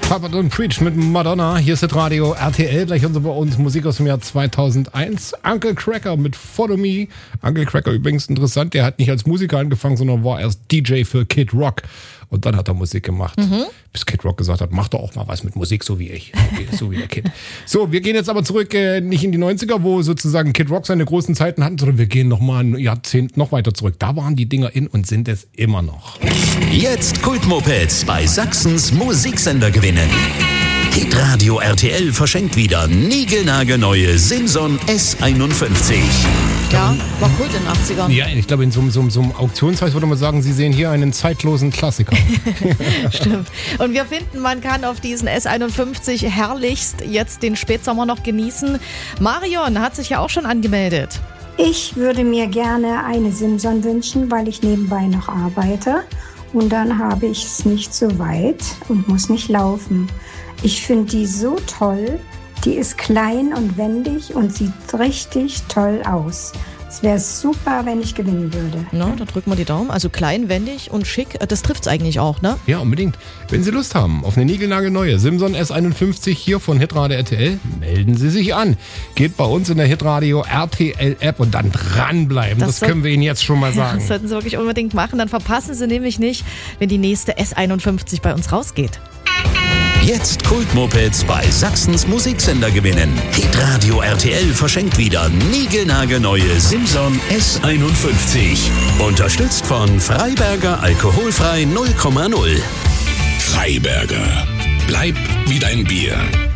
Papa Don't Preach mit Madonna. Hier ist das Radio RTL. Gleich hören Sie bei uns Musik aus dem Jahr 2001. Uncle Cracker mit Follow Me. Uncle Cracker übrigens interessant. Der hat nicht als Musiker angefangen, sondern war erst DJ für Kid Rock. Und dann hat er Musik gemacht. Bis Kid Rock gesagt hat, mach doch auch mal was mit Musik, so wie ich. So wie der Kid. So, wir gehen jetzt aber zurück, nicht in die 90er, wo sozusagen Kid Rock seine großen Zeiten hatten, sondern wir gehen noch mal ein Jahrzehnt noch weiter zurück. Da waren die Dinger in und sind es immer noch. Jetzt Kultmopeds bei Sachsens Musiksender gewinnen. Hitradio RTL verschenkt wieder niegelnagelneue Simson S51. Ja, war Kult in den 80ern. Ja, ich glaube, in so einem Auktionshaus würde man sagen, Sie sehen hier einen zeitlosen Klassiker. Stimmt. Und wir finden, man kann auf diesen S51 herrlichst jetzt den Spätsommer noch genießen. Marion hat sich ja auch schon angemeldet. Ich würde mir gerne eine Simson wünschen, weil ich nebenbei noch arbeite. Und dann habe ich es nicht so weit und muss nicht laufen. Ich finde die so toll. Die ist klein und wendig und sieht richtig toll aus. Es wäre super, wenn ich gewinnen würde. Na, da drücken wir die Daumen. Also klein, wendig und schick, das trifft es eigentlich auch, ne? Ja, unbedingt. Wenn Sie Lust haben auf eine niegelnagelneue Simson S51 hier von Hitradio RTL, melden Sie sich an. Geht bei uns in der Hitradio RTL App und dann dranbleiben. Das können wir Ihnen jetzt schon mal sagen. Das sollten Sie wirklich unbedingt machen. Dann verpassen Sie nämlich nicht, wenn die nächste S51 bei uns rausgeht. Jetzt Kultmopeds bei Sachsens Musiksender gewinnen. Hitradio RTL verschenkt wieder niegelnagelneue Simson S51. Unterstützt von Freiberger Alkoholfrei 0,0. Freiberger. Bleib wie dein Bier.